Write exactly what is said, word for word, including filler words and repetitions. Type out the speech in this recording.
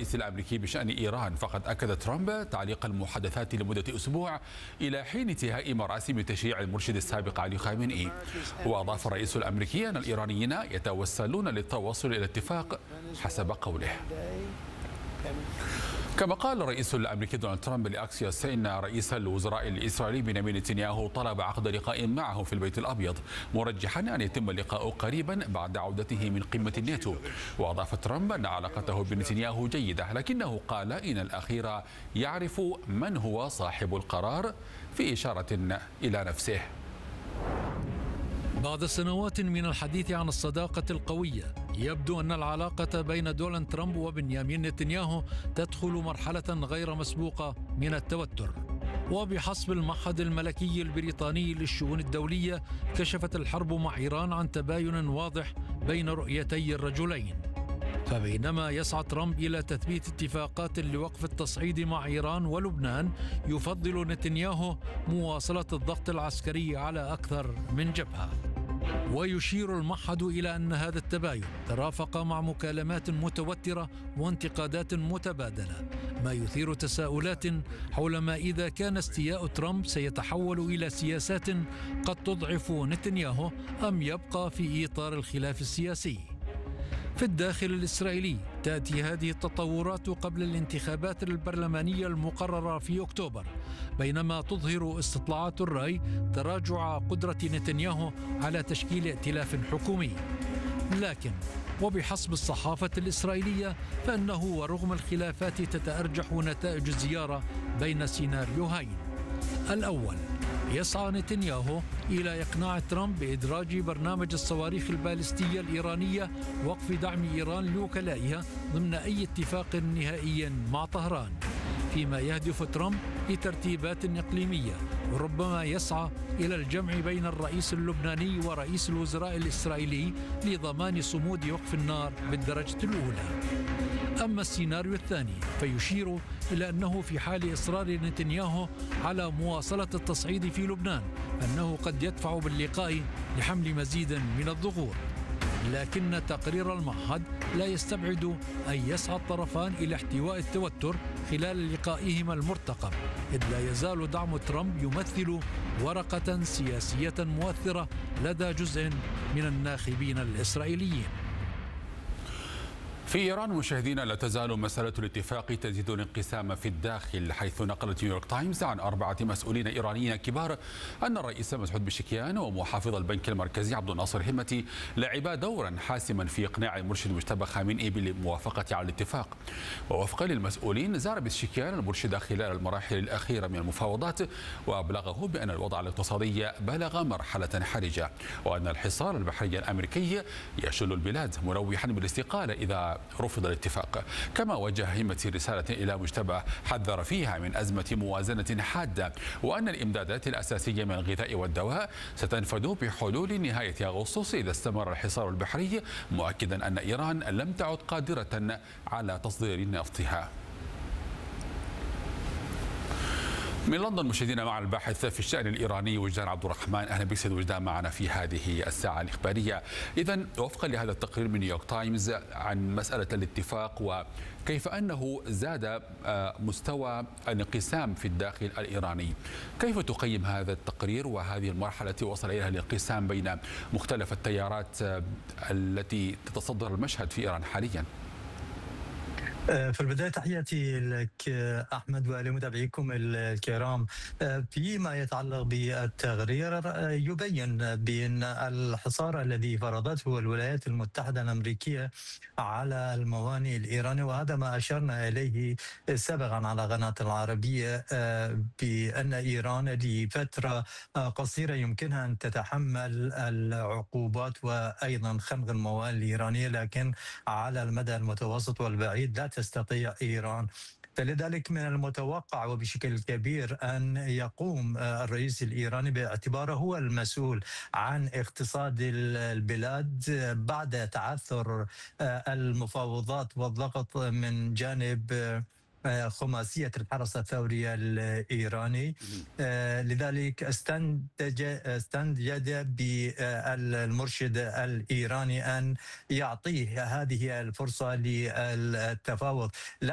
الرئيس الأمريكي بشأن إيران، فقد أكد ترامب تعليق المحادثات لمدة أسبوع إلى حين انتهاء مراسم تشييع المرشد السابق علي خامنئي. وأضاف الرئيس الأمريكي أن الإيرانيين يتوسلون للتوصل إلى اتفاق حسب قوله. كما قال الرئيس الأمريكي دونالد ترامب لأكسيوس إن رئيس الوزراء الإسرائيلي بنيامين نتنياهو طلب عقد لقاء معه في البيت الأبيض، مرجحا أن يتم اللقاء قريبا بعد عودته من قمة الناتو. وأضاف ترامب أن علاقته بنتنياهو جيدة، لكنه قال إن الأخير يعرف من هو صاحب القرار، في إشارة إلى نفسه. بعد سنوات من الحديث عن الصداقة القوية، يبدو أن العلاقة بين دونالد ترامب وبنيامين نتنياهو تدخل مرحلة غير مسبوقة من التوتر. وبحسب المعهد الملكي البريطاني للشؤون الدولية، كشفت الحرب مع إيران عن تباين واضح بين رؤيتي الرجلين. فبينما يسعى ترامب إلى تثبيت اتفاقات لوقف التصعيد مع إيران ولبنان، يفضل نتنياهو مواصلة الضغط العسكري على أكثر من جبهة. ويشير المعهد إلى أن هذا التباين ترافق مع مكالمات متوترة وانتقادات متبادلة، ما يثير تساؤلات حول ما إذا كان استياء ترامب سيتحول إلى سياسات قد تضعف نتنياهو أم يبقى في إطار الخلاف السياسي. في الداخل الإسرائيلي تأتي هذه التطورات قبل الانتخابات البرلمانية المقررة في أكتوبر، بينما تظهر استطلاعات الرأي تراجع قدرة نتنياهو على تشكيل ائتلاف حكومي. لكن وبحسب الصحافة الإسرائيلية فإنه ورغم الخلافات تتأرجح نتائج الزيارة بين سيناريوهين. الأول، يسعى نتنياهو إلى إقناع ترامب بإدراج برنامج الصواريخ البالستية الإيرانية وقف دعم إيران لوكلائها ضمن أي اتفاق نهائي مع طهران، فيما يهدف ترامب لترتيبات إقليمية، وربما يسعى إلى الجمع بين الرئيس اللبناني ورئيس الوزراء الإسرائيلي لضمان صمود وقف النار بالدرجة الأولى. أما السيناريو الثاني فيشير إلى أنه في حال إصرار نتنياهو على مواصلة التصعيد في لبنان، أنه قد يدفع باللقاء لحمل مزيد من الضغوط. لكن تقرير المعهد لا يستبعد أن يسعى الطرفان إلى احتواء التوتر خلال لقائهما المرتقب، إذ لا يزال دعم ترامب يمثل ورقة سياسية مؤثرة لدى جزء من الناخبين الإسرائيليين. في إيران مشاهدينا، لا تزال مسألة الاتفاق تزيد الانقسام في الداخل، حيث نقلت نيويورك تايمز عن أربعة مسؤولين إيرانيين كبار أن الرئيس مسعود بشكيان ومحافظ البنك المركزي عبد الناصر همتي لعبا دورا حاسما في إقناع المرشد مجتبى خامنئي بالموافقة على الاتفاق. ووفقا للمسؤولين، زار بشكيان المرشد خلال المراحل الأخيرة من المفاوضات، وأبلغه بأن الوضع الاقتصادي بلغ مرحلة حرجة، وأن الحصار البحري الأمريكي يشل البلاد، منوحا بالاستقالة إذا رفض الاتفاق. كما وجه همتي رسالة إلى مجتبى حذر فيها من أزمة موازنة حادة، وأن الإمدادات الأساسية من الغذاء والدواء ستنفذ بحلول نهاية أغسطس إذا استمر الحصار البحري، مؤكدا أن إيران لم تعد قادرة على تصدير نفطها. من لندن مشاهدينا مع الباحث في الشأن الإيراني وجدان عبد الرحمن. أهلا بك سيد وجدان معنا في هذه الساعة الإخبارية. إذا وفقا لهذا التقرير من نيويورك تايمز عن مسألة الاتفاق وكيف أنه زاد مستوى الانقسام في الداخل الإيراني، كيف تقيم هذا التقرير وهذه المرحلة التي وصل إليها الانقسام بين مختلف التيارات التي تتصدر المشهد في إيران حاليا؟ في البداية تحياتي لك أحمد ولمتابعيكم الكرام. فيما يتعلق بالتقرير، يبين بأن الحصار الذي فرضته الولايات المتحدة الأمريكية على الموانئ الإيرانية، وهذا ما أشرنا إليه سابقا على قناة العربية، بأن إيران لفترة قصيرة يمكنها أن تتحمل العقوبات وأيضا خنق الموانئ الإيرانية، لكن على المدى المتوسط والبعيد لا تستطيع إيران. فلذلك من المتوقع وبشكل كبير أن يقوم الرئيس الإيراني باعتباره هو المسؤول عن اقتصاد البلاد بعد تعثر المفاوضات والضغط من جانب خماسية الحرس الثوري الإيراني. لذلك استنتج استنجد بالمرشد الإيراني أن يعطيه هذه الفرصة للتفاوض.